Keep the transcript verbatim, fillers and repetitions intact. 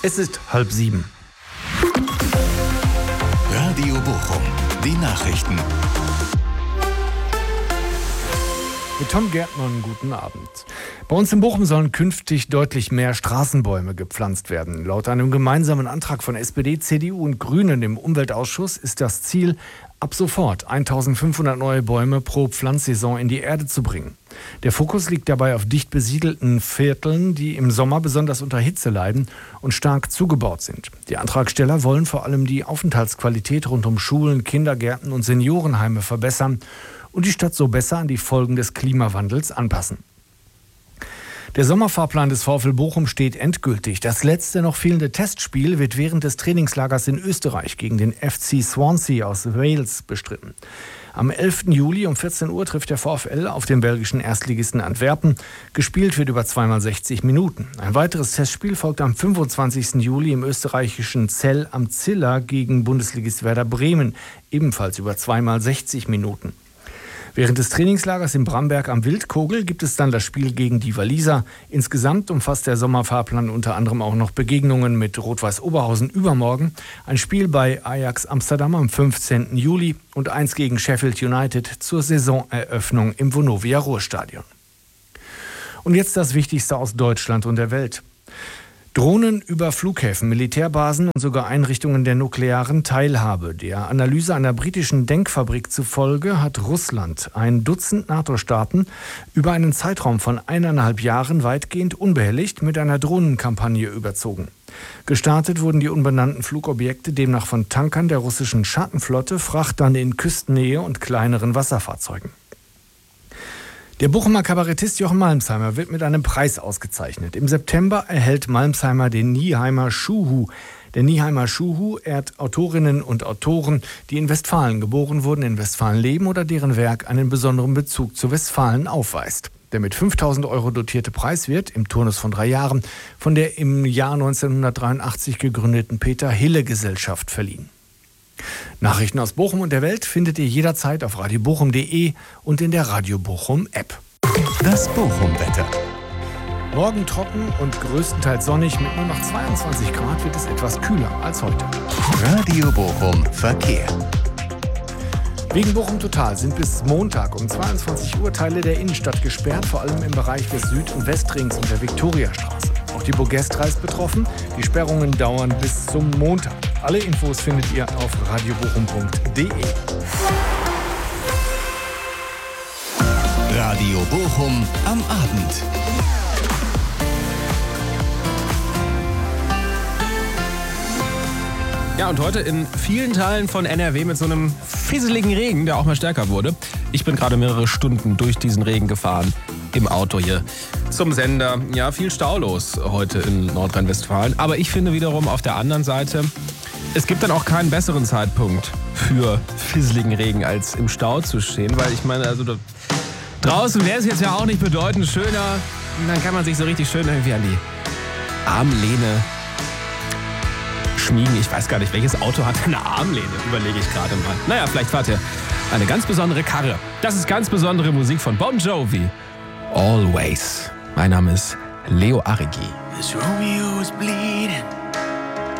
Es ist halb sieben. Radio Bochum, die Nachrichten. Mit Tom Gärtner einen guten Abend. Bei uns in Bochum sollen künftig deutlich mehr Straßenbäume gepflanzt werden. Laut einem gemeinsamen Antrag von S P D, C D U und Grünen im Umweltausschuss ist das Ziel, ab sofort eintausendfünfhundert neue Bäume pro Pflanzsaison in die Erde zu bringen. Der Fokus liegt dabei auf dicht besiedelten Vierteln, die im Sommer besonders unter Hitze leiden und stark zugebaut sind. Die Antragsteller wollen vor allem die Aufenthaltsqualität rund um Schulen, Kindergärten und Seniorenheime verbessern und die Stadt so besser an die Folgen des Klimawandels anpassen. Der Sommerfahrplan des VfL Bochum steht endgültig. Das letzte noch fehlende Testspiel wird während des Trainingslagers in Österreich gegen den F C Swansea aus Wales bestritten. Am elften Juli um vierzehn Uhr trifft der VfL auf den belgischen Erstligisten Antwerpen. Gespielt wird über zweimal sechzig Minuten. Ein weiteres Testspiel folgt am fünfundzwanzigsten Juli im österreichischen Zell am Ziller gegen Bundesligist Werder Bremen, ebenfalls über zweimal sechzig Minuten. Während des Trainingslagers in Bramberg am Wildkogel gibt es dann das Spiel gegen die Waliser. Insgesamt umfasst der Sommerfahrplan unter anderem auch noch Begegnungen mit Rot-Weiß Oberhausen übermorgen, ein Spiel bei Ajax Amsterdam am fünfzehnten Juli und eins gegen Sheffield United zur Saisoneröffnung im Vonovia Ruhrstadion. Und jetzt das Wichtigste aus Deutschland und der Welt. Drohnen über Flughäfen, Militärbasen und sogar Einrichtungen der nuklearen Teilhabe. Der Analyse einer britischen Denkfabrik zufolge hat Russland ein Dutzend NATO-Staaten über einen Zeitraum von eineinhalb Jahren weitgehend unbehelligt mit einer Drohnenkampagne überzogen. Gestartet wurden die unbenannten Flugobjekte demnach von Tankern der russischen Schattenflotte, Frachtern in Küstennähe und kleineren Wasserfahrzeugen. Der Bochumer Kabarettist Jochen Malmsheimer wird mit einem Preis ausgezeichnet. Im September erhält Malmsheimer den Nieheimer Schuhu. Der Nieheimer Schuhu ehrt Autorinnen und Autoren, die in Westfalen geboren wurden, in Westfalen leben oder deren Werk einen besonderen Bezug zu Westfalen aufweist. Der mit fünftausend Euro dotierte Preis wird, im Turnus von drei Jahren, von der im Jahr neunzehnhundertdreiundachtzig gegründeten Peter-Hille-Gesellschaft verliehen. Nachrichten aus Bochum und der Welt findet ihr jederzeit auf radio bochum punkt de und in der Radio Bochum App. Das Bochum-Wetter. Morgen trocken und größtenteils sonnig. Mit nur noch zweiundzwanzig Grad wird es etwas kühler als heute. Radio Bochum Verkehr. Wegen Bochum Total sind bis Montag um zweiundzwanzig Uhr Teile der Innenstadt gesperrt, vor allem im Bereich des Süd- und Westrings und der Viktoriastraße. Auch die Burgestra ist betroffen. Die Sperrungen dauern bis zum Montag. Alle Infos findet ihr auf radio bochum punkt de. Radio Bochum am Abend. Ja, und heute in vielen Teilen von N R W mit so einem fieseligen Regen, der auch mal stärker wurde. Ich bin gerade mehrere Stunden durch diesen Regen gefahren im Auto hier zum Sender. Ja, viel Stau los heute in Nordrhein-Westfalen. Aber ich finde wiederum auf der anderen Seite, es gibt dann auch keinen besseren Zeitpunkt für fieseligen Regen, als im Stau zu stehen. Weil ich meine, also da, draußen wäre es jetzt ja auch nicht bedeutend schöner. Und dann kann man sich so richtig schön irgendwie an die Armlehne schmiegen. Ich weiß gar nicht, welches Auto hat eine Armlehne, überlege ich gerade mal. Naja, vielleicht fahrt ihr eine ganz besondere Karre. Das ist ganz besondere Musik von Bon Jovi. Always. Mein Name ist Leo Arrigi. This Romeo is bleeding.